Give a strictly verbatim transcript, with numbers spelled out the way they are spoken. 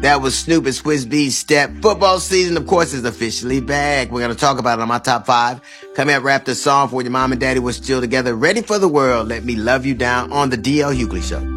That was Snoop and Swizz Beatz Step. Football season, of course, is officially back. We're going to talk about it on my top five. Coming up, rap the song for when your mom and daddy were still together. Ready for the world. Let me love you down on the D L Hughley Show.